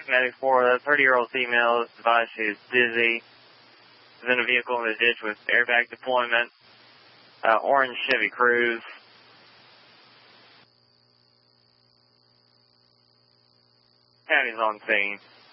Medic 4, that 30-year-old female is advised she is dizzy. Is in a vehicle in the ditch with airbag deployment. Orange Chevy Cruze. County's on scene.